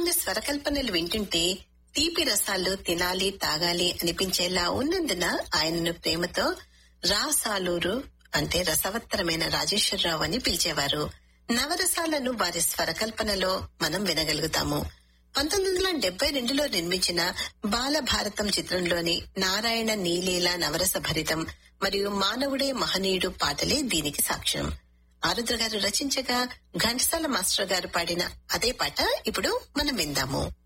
ఆయన స్వరకల్పనలు వింటుంటే తీపి రసాలు తినాలి తాగాలి అనిపించేలా ఉన్నందున ఆయనను ప్రేమతో రాసాలూరు అంటే రసవత్తరమైన రాజేశ్వరరావు అని పిలిచేవారు. నవరసాలను వారి స్వరకల్పనలో మనం వినగలుగుతాము. 1972లో నిర్మించిన బాలభారతం చిత్రంలోని నారాయణ నీలీల నవరస భరితం మరియు మానవుడే మహనీయుడు పాటలే దీనికి సాక్ష్యం. ఆరుద్ర గారు రచించగా ఘంటసాల మాస్టర్ గారు పాడిన అదే పాట ఇప్పుడు మనం విందాము.